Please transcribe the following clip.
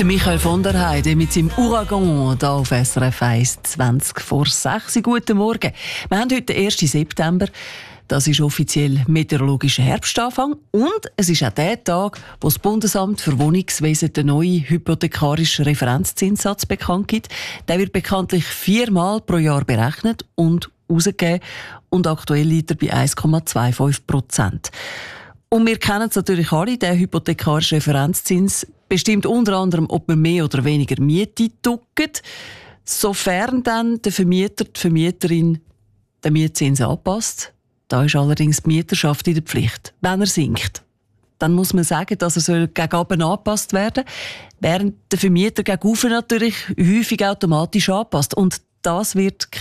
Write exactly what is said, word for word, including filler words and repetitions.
Der Michael von der Heide mit seinem Uragan hier auf S R F eins, zwanzig vor sechs. Guten Morgen. Wir haben heute den ersten September. Das ist offiziell meteorologischer Herbstanfang. Und es ist auch der Tag, wo das Bundesamt für Wohnungswesen den neuen hypothekarischen Referenzzinssatz bekannt gibt. Der wird bekanntlich viermal pro Jahr berechnet und ausgegeben. Und aktuell liegt er bei eins Komma fünfundzwanzig Prozent. Und wir kennen es natürlich alle, der hypothekarische Referenzzins bestimmt unter anderem, ob man mehr oder weniger Miete druckt, sofern dann der Vermieter, die Vermieterin den Mietzins anpasst. Da ist allerdings die Mieterschaft in der Pflicht, wenn er sinkt. Dann muss man sagen, dass er soll gegen oben angepasst werden soll, während der Vermieter gegen oben natürlich häufig automatisch anpasst. Und das wird